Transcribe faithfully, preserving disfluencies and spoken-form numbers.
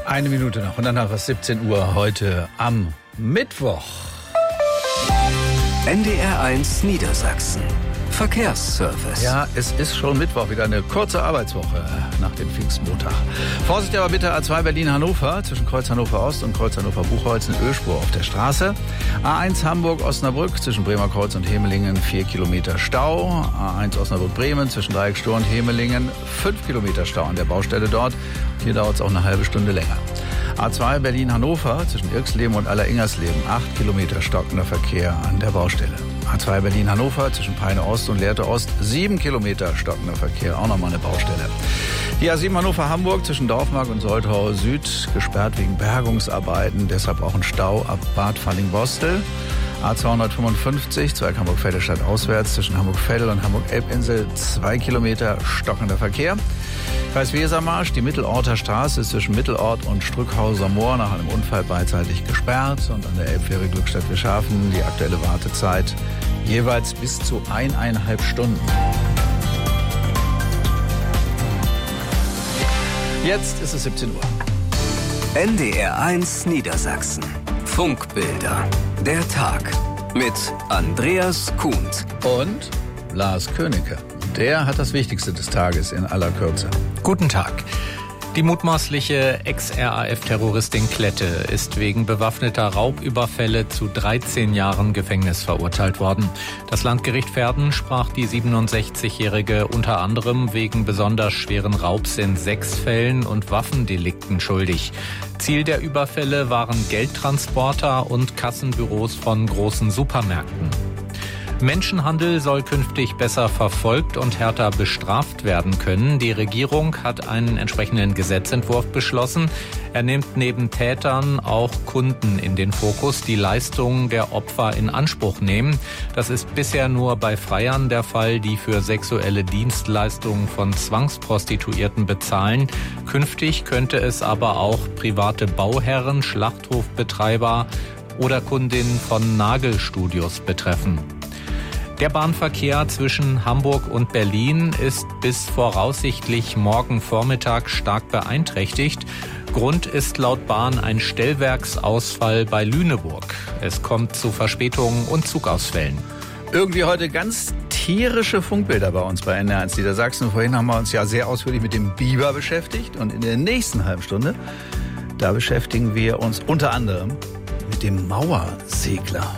Eine Minute noch und danach ist siebzehn Uhr heute am Mittwoch. N D R eins Niedersachsen. Verkehrsservice. Ja, es ist schon Mittwoch, wieder eine kurze Arbeitswoche nach dem Pfingstmontag. Vorsicht aber bitte, A zwei Berlin-Hannover zwischen Kreuz Hannover-Ost und Kreuz Hannover-Buchholz eine Ölspur auf der Straße. A eins Hamburg-Osnabrück zwischen Bremerkreuz und Hemelingen vier Kilometer Stau. A eins Osnabrück-Bremen zwischen Dreieckstor und Hemelingen fünf Kilometer Stau an der Baustelle dort. Hier dauert es auch eine halbe Stunde länger. A zwei Berlin-Hannover zwischen Irxleben und Aller-Ingersleben acht Kilometer stockender Verkehr an der Baustelle. A zwei Berlin-Hannover zwischen Peine-Ost und Lehrte-Ost sieben Kilometer stockender Verkehr, auch nochmal eine Baustelle. Die A sieben Hannover-Hamburg zwischen Dorfmark und Soltau Süd gesperrt wegen Bergungsarbeiten, deshalb auch ein Stau ab Bad Falling-Bostel. A zweihundertfünfundfünfzig, Zweig Hamburg-Veddestadt auswärts zwischen Hamburg-Veddel und Hamburg-Elbinsel zwei Kilometer stockender Verkehr. Kreis Wesermarsch, die Mittelorter Straße ist zwischen Mittelort und Strückhauser Moor nach einem Unfall beidseitig gesperrt und an der Elbfähre Glückstadt-Wischhafen die aktuelle Wartezeit jeweils bis zu eineinhalb Stunden. Jetzt ist es siebzehn Uhr. N D R eins Niedersachsen. Funkbilder. Der Tag mit Andreas Kuhnt Und Lars Königke. Der hat das Wichtigste des Tages in aller Kürze. Guten Tag. Die mutmaßliche Ex-R A F-Terroristin Klette ist wegen bewaffneter Raubüberfälle zu dreizehn Jahren Gefängnis verurteilt worden. Das Landgericht Verden sprach die siebenundsechzigjährige unter anderem wegen besonders schweren Raubs in sechs Fällen und Waffendelikten schuldig. Ziel der Überfälle waren Geldtransporter und Kassenbüros von großen Supermärkten. Menschenhandel soll künftig besser verfolgt und härter bestraft werden können. Die Regierung hat einen entsprechenden Gesetzentwurf beschlossen. Er nimmt neben Tätern auch Kunden in den Fokus, die Leistungen der Opfer in Anspruch nehmen. Das ist bisher nur bei Freiern der Fall, die für sexuelle Dienstleistungen von Zwangsprostituierten bezahlen. Künftig könnte es aber auch private Bauherren, Schlachthofbetreiber oder Kundinnen von Nagelstudios betreffen. Der Bahnverkehr zwischen Hamburg und Berlin ist bis voraussichtlich morgen Vormittag stark beeinträchtigt. Grund ist laut Bahn ein Stellwerksausfall bei Lüneburg. Es kommt zu Verspätungen und Zugausfällen. Irgendwie heute ganz tierische Funkbilder bei uns bei N D R eins Niedersachsen. Vorhin haben wir uns ja sehr ausführlich mit dem Biber beschäftigt. Und in der nächsten halben Stunde, da beschäftigen wir uns unter anderem mit dem Mauersegler.